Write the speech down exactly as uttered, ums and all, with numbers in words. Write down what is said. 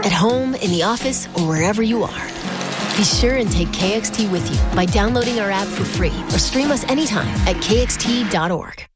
at home, in the office, or wherever you are. Be sure and take K X T with you by downloading our app for free or stream us anytime at K X T dot org.